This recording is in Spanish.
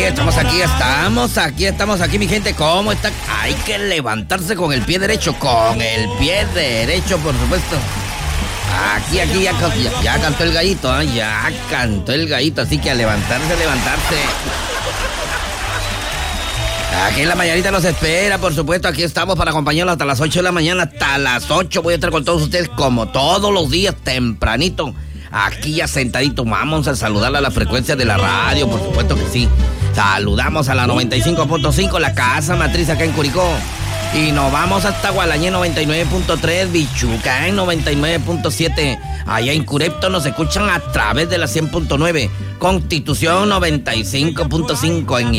estamos aquí, mi gente. ¿Cómo está? Hay que levantarse con el pie derecho, por supuesto. Aquí, ya cantó el gallito, ¿eh? Ya cantó el gallito, así que a levantarse. Aquí en la mañanita nos espera, por supuesto. Aquí estamos para acompañarlos hasta las 8 de la mañana. Hasta las 8 voy a estar con todos ustedes, como todos los días, tempranito. Aquí ya sentadito, vamos a saludar a la frecuencia de la radio, por supuesto que sí. Saludamos a la 95.5, la casa matriz acá en Curicó. Y nos vamos hasta Gualañé 99.3, Bichuca en 99.7. Allá en Curepto nos escuchan a través de la 100.9. Constitución 95.5 en